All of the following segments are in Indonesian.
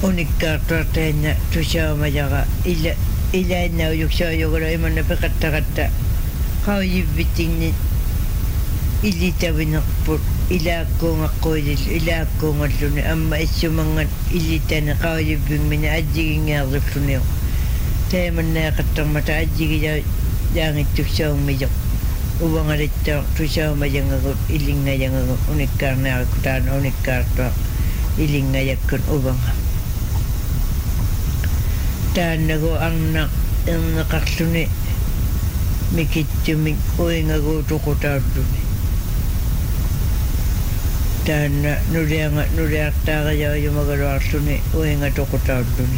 unikkaartuartaanna tusaamajaqa ilaanna uyuksaayugula imanna peqattaqatta qaujivvitinni illitavinerput ilaakkuungalluni amma issumangan illitani qaujivvingmini ajjigingaarlulluniu taamannaaqattarmata ajjigijaangittuksaummijoq uvangalittaa tusaamajangagut illingajangagut unikkaarnaariku taana unikkaartua ilingajakkun uvanga taannagu arna erneqarluni mikittumik uingaguutuqutaalluni taanna nuliartaaqajaajumagaluarluni uingatuqutaalluni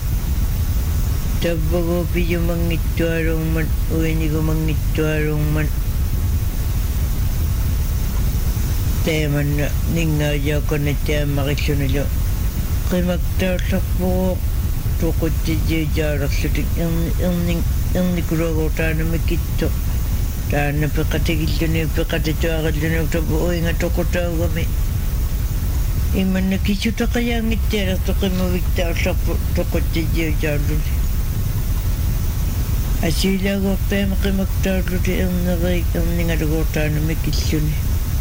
tabbagu pijumangittualungman uinigumangittualungman taamanna ningaajaakonnattaamaqillunilu qimaktaullarpuuq tuquttijiijaalarlutik ernikuluagurtaanamikittu taanna peqatigilluni peqatituaqalluni tabu uingatuqutaugami imanna kisutaqajaangittialertu qimaviktaallarpu tuquttijiijaaluni asiilaaguortaama qimaktaalluti erningalugurtaanamikilluni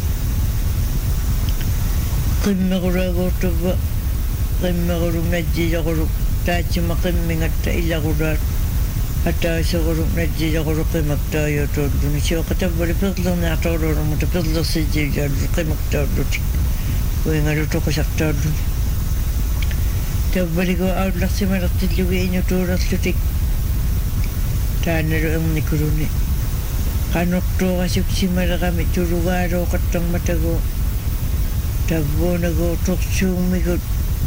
qimmequlaagurtuva qimmequlunajjilaqulu taachima qimmingatta illaqulaat ataasaqulu najjilaqulu qimaktaajuutuulluni siuqatavvali perlernaartoorluumuta perlersijiijaallu qimaktaallutik uingalutuqusartaalluni tavvaligu aullarsimalertillugi inutuulerlutik taannalu ernikuluni qanortuurasuksimalerami tulugaalooqattarmatagu tavvuunagu torsuummigut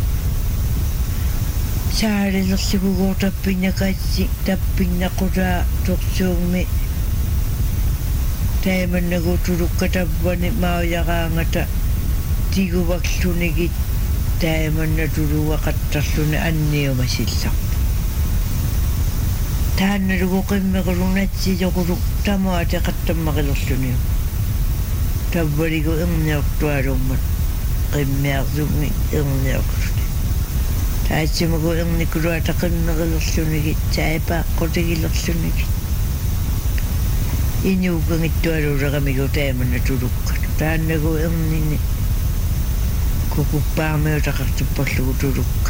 saalilerligugu tappinnakaatsi tappinnaqulaa torsuummi taamannagu tulukkatavvani maujaqaangata tiguvarlunigit taamanna tuluwaqattarluni anniumasillaq taannalugu qimmequlunatsilloqulu tamuateqattammaqilerluniu tavvaligu erniortualummat qimmiarlungi erniorluni taatsimagu ernikuluata qimmeqilerlunigit saaipaaqqutigilerlunigit inuukangittualulaqamigu taamanna tulukkanu taannagu ernini kukuppaarmiutaqartupparlugu tulukka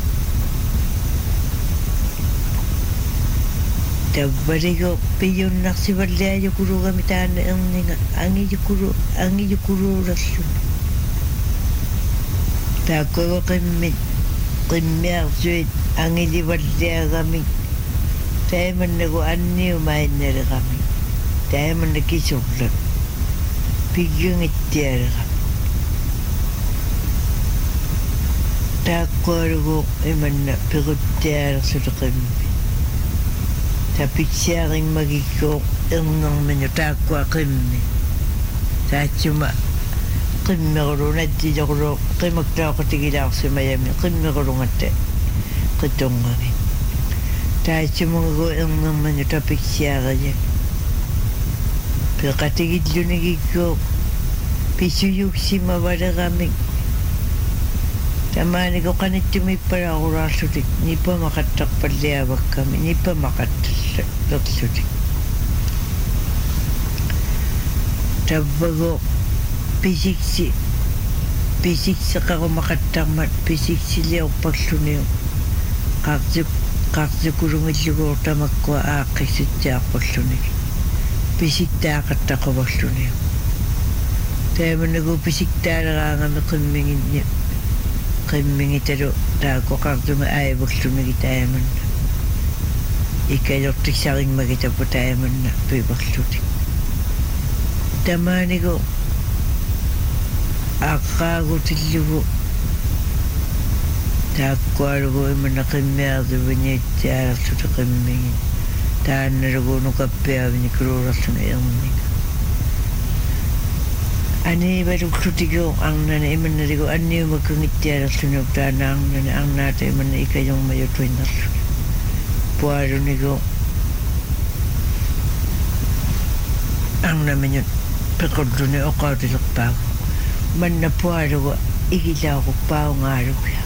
tavvaligu piyunnarsivalliajukulugami taanna erninga angijukuluulerluni taakkuagu qimmiarsuit angilivalliagami taamannagu anniumainnaleqami taamanna kisurlak piyyungittialeqami taakkualugu imanna piquttialersuleqimmi tapitsiaringmagikkuuq ernerminu taakkua qimmi taatsuma qimmequlunattiloqulu qimaktaaqqutigilaarsimayami qimmequlungatta qitungami taatsumugu ernerminu tapitsiarijak peqatigillunigikkuuq pisuyuksimavalerami tamaanigu qanittumi-ippalaaqulaarlutik nippamaqattarpalliavakkami nippamaqattallerlutik tavvagu pisikseqarumaqattarmat pisiksiliorparluniu qaarsukulungilluguur tamakkua aaqqissitsaaqqulluniki pisittaaqattaqavorluniu taamannagu pisiktaaleraangami qimminginni qimmingitalu taakkuqartumi aivurlunigi taamanna ikkalortiksaringmagitapu taamanna piiperlutik tamaanigu aqqaagutillugu taakkualugu imanna qimmiartuviniitsiaalerluti qimmingin taannalugu nukappiavini kuluurerluni erniga aniivalullutigu arnana imannaligu anniumakkangittialerlunuk taana arnana arnaata imanna ikajormayutuinnerluni pualunigu arnamiñut pequlluni oqautilerpaagu manna pualugu igilaaquppaaungaaluga